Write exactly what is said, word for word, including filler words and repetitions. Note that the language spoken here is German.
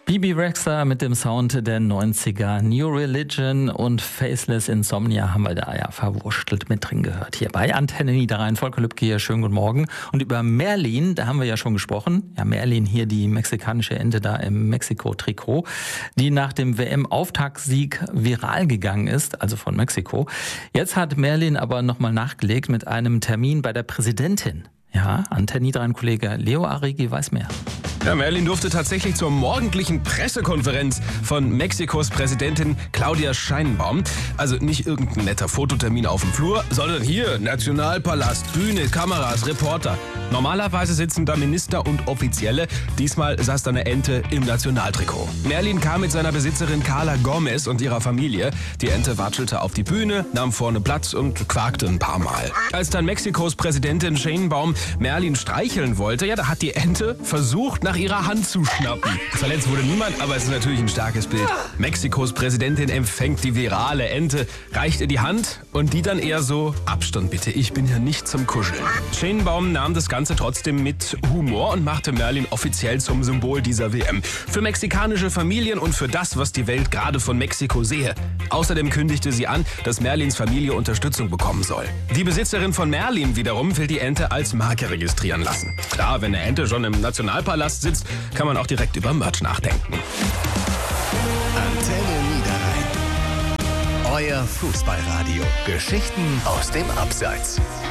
Bibi Rexha mit dem Sound der neunziger. New Religion und Faceless Insomnia haben wir da ja verwurstelt mit drin gehört. Hier bei Antenne Niederrhein. Volker Lübke hier, schönen guten Morgen. Und über Merlin, da haben wir ja schon gesprochen. Ja, Merlin hier, die mexikanische Ente da im Mexiko-Trikot, die nach dem W M-Auftaktsieg viral gegangen ist, also von Mexiko. Jetzt hat Merlin aber nochmal nachgelegt mit einem Termin bei der Präsidentin. Ja, Antenne Niederrhein-Kollege Leo Arrighi weiß mehr. Ja, Merlin durfte tatsächlich zur morgendlichen Pressekonferenz von Mexikos Präsidentin Claudia Sheinbaum. Also nicht irgendein netter Fototermin auf dem Flur, sondern hier Nationalpalast, Bühne, Kameras, Reporter. Normalerweise sitzen da Minister und Offizielle. Diesmal saß da eine Ente im Nationaltrikot. Merlin kam mit seiner Besitzerin Carla Gomez und ihrer Familie. Die Ente watschelte auf die Bühne, nahm vorne Platz und quakte ein paar Mal. Als dann Mexikos Präsidentin Sheinbaum Merlin streicheln wollte, ja, da hat die Ente versucht, nach ihrer Hand zu schnappen. Verletzt wurde niemand, aber es ist natürlich ein starkes Bild. Mexikos Präsidentin empfängt die virale Ente, reicht ihr die Hand und die dann eher so: Abstand bitte, ich bin hier nicht zum Kuscheln. Sheinbaum nahm das Ganze trotzdem mit Humor und machte Merlin offiziell zum Symbol dieser W M. Für mexikanische Familien und für das, was die Welt gerade von Mexiko sehe. Außerdem kündigte sie an, dass Merlins Familie Unterstützung bekommen soll. Die Besitzerin von Merlin wiederum will die Ente als Marke registrieren lassen. Klar, wenn eine Ente schon im Nationalpalast sitzt, kann man auch direkt über Merch nachdenken. Antenne Niederrhein. Euer Fußballradio. Geschichten aus dem Abseits.